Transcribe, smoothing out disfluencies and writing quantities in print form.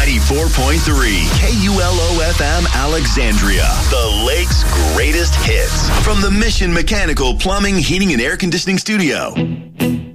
94.3 KULO-FM Alexandria. The Lake's greatest hits. From the Mission Mechanical Plumbing, Heating, and Air Conditioning Studio.